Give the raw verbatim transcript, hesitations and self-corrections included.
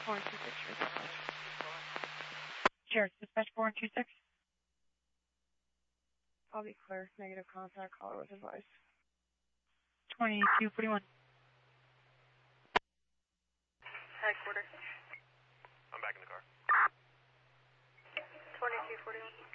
four one two six, Sheriff, dispatch four one two six. I'll be clear. Negative contact. Caller was advised. twenty-two forty-one. Headquarters. I'm back in the car. twenty-two forty-one.